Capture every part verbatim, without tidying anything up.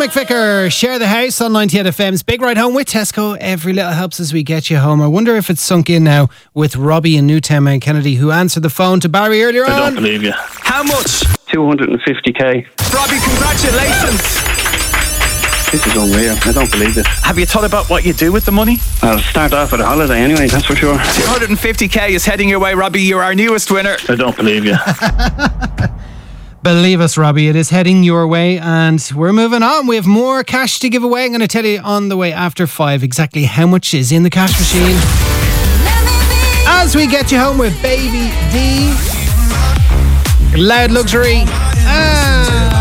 Vic Vicker, Share the House on ninety-eight F M's Big Ride Home with Tesco. Every little helps as we get you home. I wonder if it's sunk in now with Robbie in Newtown, Mount Kennedy, who answered the phone to Barry earlier on. I don't believe you. How much? two hundred fifty k. Robbie, congratulations. This is unreal. I don't believe this. Have you thought about what you do with the money? I'll start off with a holiday anyway, that's for sure. two hundred fifty k is heading your way, Robbie. You're our newest winner. I don't believe you. Believe us, Robbie, it is heading your way, and we're moving on. We have more cash to give away. I'm going to tell you on the way after five exactly how much is in the cash machine as we get you home with Baby D, Loud Luxury, and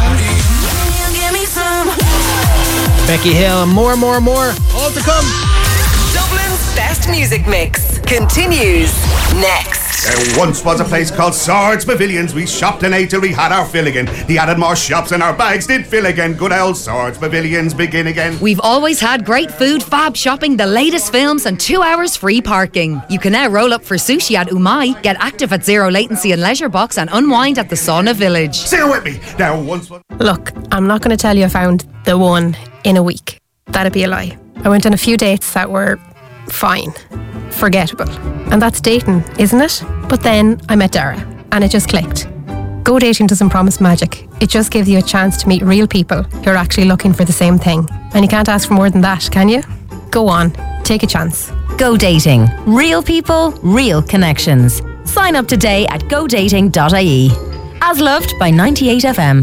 Becky Hill, and more, more, more. All to come. Dublin's best music mix continues next. There once was a place called Swords Pavilions. We shopped and ate till we had our fill again. They added more shops and our bags did fill again. Good old Swords Pavilions begin again. We've always had great food, fab shopping, the latest films and two hours free parking. You can now roll up for sushi at Umai, get active at Zero Latency and Leisure Box and unwind at the Sauna Village. Sing it with me. There once was... Look, I'm not going to tell you I found the one in a week. That'd be a lie. I went on a few dates that were fine, forgettable. And that's dating, isn't it? But then I met Dara and it just clicked. Go dating doesn't promise magic. It just gives you a chance to meet real people who are actually looking for the same thing. And you can't ask for more than that, can you? Go on, take a chance. Go dating. Real people, real connections. Sign up today at go dating dot I E. As loved by ninety-eight F M.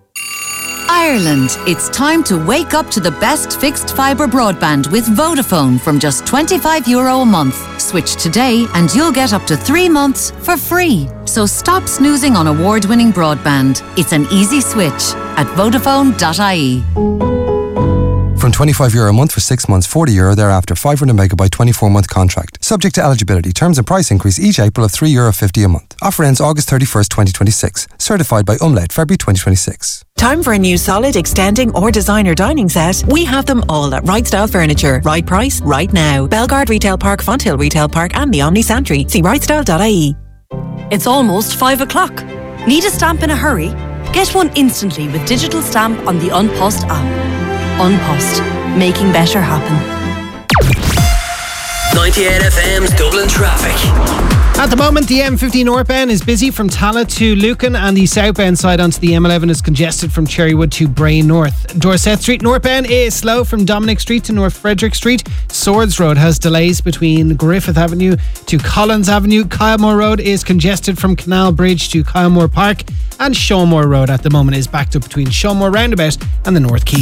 Ireland, it's time to wake up to the best fixed fibre broadband with Vodafone from just twenty-five euro a month. Switch today and you'll get up to three months for free. So stop snoozing on award-winning broadband. It's an easy switch at vodafone dot I E. From twenty-five euro a month for six months, forty euro thereafter, five hundred megabyte twenty-four month contract. Subject to eligibility. Terms and price increase each April of three euro fifty a month. Offer ends August thirty-first, twenty twenty-six. Certified by Umlaut, February twenty twenty-six. Time for a new solid, extending or designer dining set? We have them all at Right Style Furniture. Right price, right now. Belgard Retail Park, Fonthill Retail Park and the Omni Santry. See right style dot I E. It's almost five o'clock. Need a stamp in a hurry? Get one instantly with digital stamp on the An Post app. An Post, making better happen. ninety-eight F M's Dublin traffic. At the moment, the M fifty northbound is busy from Tallaght to Lucan, and the southbound side onto the M eleven is congested from Cherrywood to Bray North. Dorset Street northbound is slow from Dominic Street to North Frederick Street. Swords Road has delays between Griffith Avenue to Collins Avenue. Kylemore Road is congested from Canal Bridge to Kylemore Park, and Shawmore Road at the moment is backed up between Shawmore Roundabout and the North Quay.